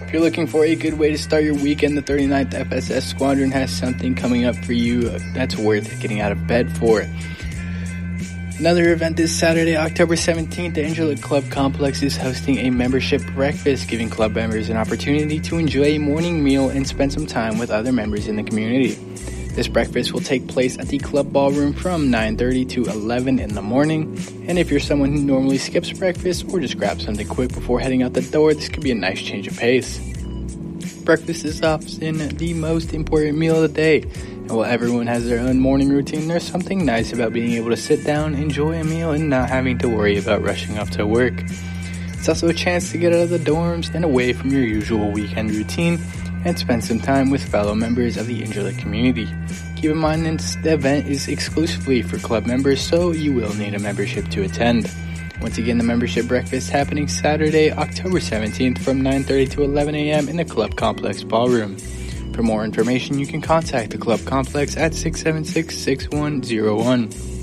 If you're looking for a good way to start your weekend, the 39th FSS Squadron has something coming up for you that's worth getting out of bed for. Another event this Saturday, October 17th, the Angela Club Complex is hosting a membership breakfast, giving club members an opportunity to enjoy a morning meal and spend some time with other members in the community. This breakfast will take place at the club ballroom from 9:30 to 11 in the morning. And if you're someone who normally skips breakfast or just grabs something quick before heading out the door, this could be a nice change of pace. Breakfast is often the most important meal of the day. And while everyone has their own morning routine, there's something nice about being able to sit down, enjoy a meal, and not having to worry about rushing off to work. It's also a chance to get out of the dorms and away from your usual weekend routine and spend some time with fellow members of the Angela community. Keep in mind that the event is exclusively for club members, so you will need a membership to attend. Once again, the membership breakfast happening Saturday, October 17th from 9:30 to 11 a.m. in the Club Complex Ballroom. For more information, you can contact the Club Complex at 676-6101.